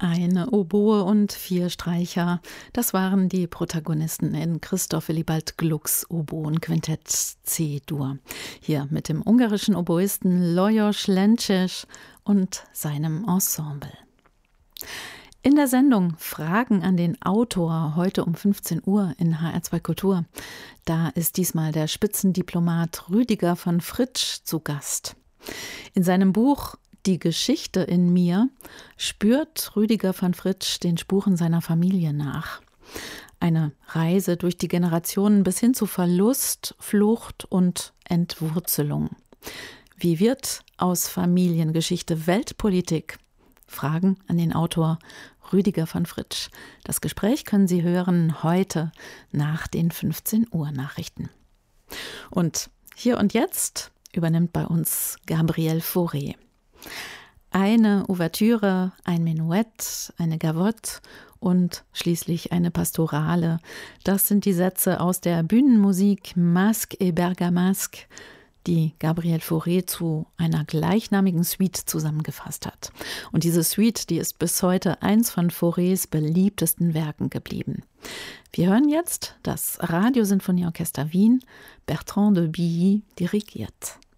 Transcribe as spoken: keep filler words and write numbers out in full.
Eine Oboe und vier Streicher, das waren die Protagonisten in Christoph Willibald Glucks Oboenquintett C-Dur. Hier mit dem ungarischen Oboisten Lajos Lences und seinem Ensemble. In der Sendung Fragen an den Autor, heute um fünfzehn Uhr in H R zwei Kultur. Da ist diesmal der Spitzendiplomat Rüdiger von Fritsch zu Gast. In seinem Buch Die Geschichte in mir spürt Rüdiger von Fritsch den Spuren seiner Familie nach. Eine Reise durch die Generationen bis hin zu Verlust, Flucht und Entwurzelung. Wie wird aus Familiengeschichte Weltpolitik? Fragen an den Autor Rüdiger von Fritsch. Das Gespräch können Sie hören heute nach den fünfzehn Uhr Nachrichten. Und hier und jetzt übernimmt bei uns Gabriel Fauré. Eine Ouvertüre, ein Menuett, eine Gavotte und schließlich eine Pastorale. Das sind die Sätze aus der Bühnenmusik Masque et Bergamasque, die Gabriel Fauré zu einer gleichnamigen Suite zusammengefasst hat. Und diese Suite, die ist bis heute eins von Faurés beliebtesten Werken geblieben. Wir hören jetzt das Radiosinfonieorchester Wien, Bertrand de Billy dirigiert.